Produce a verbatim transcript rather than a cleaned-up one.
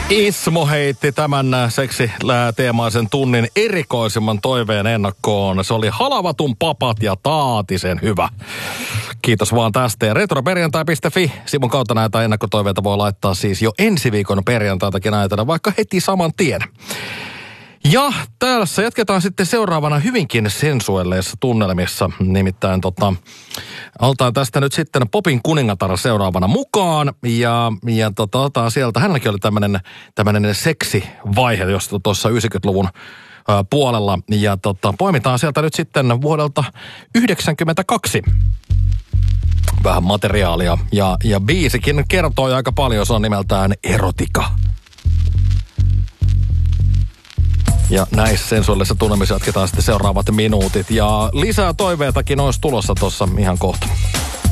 Ismo heitti tämän seksiteemaisen tunnin erikoisimman toiveen ennakkoon. Se oli Halavatun papat ja Taatisen hyvä. Kiitos vaan tästä. Ja retroperjantai piste fi sivun kautta näitä ennakkotoiveita voi laittaa siis jo ensi viikon perjantaitakin näitä, vaikka heti saman tien. Ja tässä jatketaan sitten seuraavana hyvinkin sensuelleissa tunnelmissa. Nimittäin tota, altaan tästä nyt sitten Popin kuningatar seuraavana mukaan. Ja, ja tota, otetaan sieltä, hänelläkin oli tämmöinen, tämmöinen seksivaihe, jos tuossa yhdeksänkymmentäluvun ä, puolella. Ja tota, poimitaan sieltä nyt sitten vuodelta yhdeksänkymmentäkaksi. Vähän materiaalia. Ja, ja biisikin kertoo aika paljon, se on nimeltään Erotika. Ja näissä sensuellisissa tunnelmissa jatketaan sitten seuraavat minuutit. Ja lisää toiveitakin olisi tulossa tuossa ihan kohta.